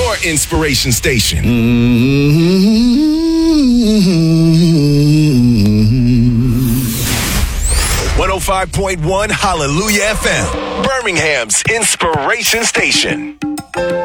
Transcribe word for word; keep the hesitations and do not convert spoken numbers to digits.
your inspiration station. one oh five point one Hallelujah F M, Birmingham's inspiration station.